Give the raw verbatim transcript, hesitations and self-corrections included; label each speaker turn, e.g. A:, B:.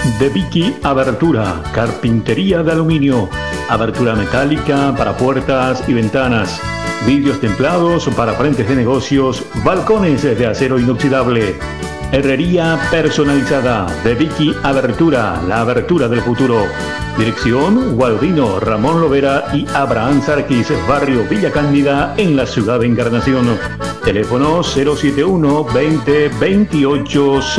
A: de Vicky Abertura, carpintería de aluminio, abertura metálica para puertas y ventanas, vidrios templados para frentes de negocios, balcones de acero inoxidable. Herrería personalizada de Vicky Abertura, la abertura del futuro. Dirección Gualdino, Ramón Lovera y Abraham Sarquis, barrio Villa Cándida, en la ciudad de Encarnación. Teléfono cero siete uno veinte veintiocho